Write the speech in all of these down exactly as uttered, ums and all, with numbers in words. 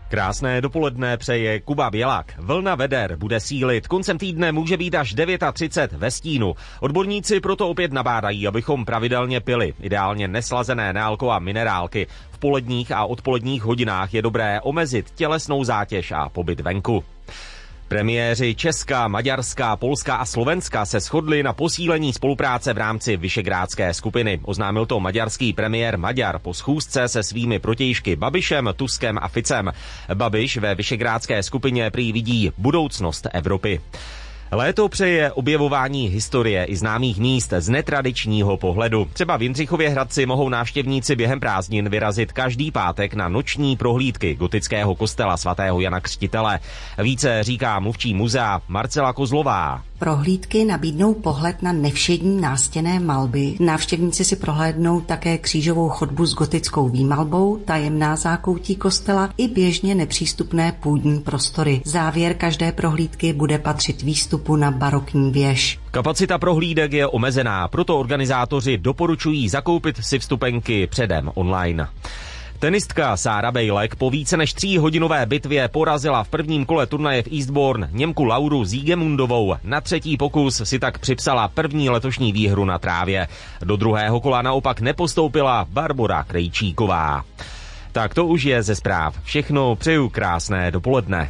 Krásné dopoledne přeje Kuba Bělak. Vlna veder bude sílit. Koncem týdne může být až třicet devět ve stínu. Odborníci proto opět nabádají, abychom pravidelně pili. Ideálně neslazené nealko a minerálky. V poledních a odpoledních hodinách je dobré omezit tělesnou zátěž a pobyt venku. Premiéři Česka, Maďarska, Polska a Slovenska se shodli na posílení spolupráce v rámci Visegrádské skupiny. Oznámil to maďarský premiér Maďar po schůzce se svými protějšky Babišem, Tuskem a Ficem. Babiš ve Visegrádské skupině prý vidí budoucnost Evropy. Léto přeje objevování historie i známých míst z netradičního pohledu. Třeba v Jindřichově Hradci mohou návštěvníci během prázdnin vyrazit každý pátek na noční prohlídky gotického kostela svatého Jana Křtitele. Více říká mluvčí muzea Marcela Kozlová. Prohlídky nabídnou pohled na nevšední nástěnné malby. Návštěvníci si prohlédnou také křížovou chodbu s gotickou výmalbou, tajemná zákoutí kostela i běžně nepřístupné půdní prostory. Závěr každé prohlídky bude patřit výstupu na barokní věž. Kapacita prohlídek je omezená, proto organizátoři doporučují zakoupit si vstupenky předem online. Tenistka Sára Bejlek po více než tříhodinové bitvě porazila v prvním kole turnaje v Eastbourne Němku Lauru Siegemundovou. Na třetí pokus si tak připsala první letošní výhru na trávě. Do druhého kola naopak nepostoupila Barbora Krejčíková. Tak to už je ze zpráv. Všechno, přeju krásné dopoledne.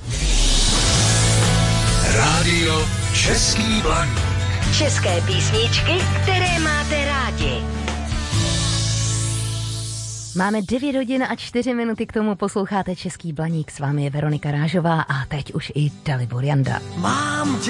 Rádio Český Blaník. České písničky, které máte rádi. Máme devět hodin a čtyři minuty, k tomu posloucháte Český Blaník. S vámi je Veronika Rážová a teď už i Dalibor Janda. Mám